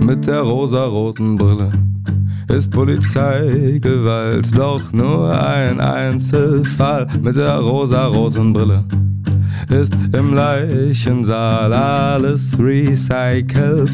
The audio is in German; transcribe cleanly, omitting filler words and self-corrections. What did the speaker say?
mit der rosaroten Brille. Ist Polizeigewalt doch nur ein Einzelfall mit der rosaroten Brille? Ist im Leichensaal alles recycelt?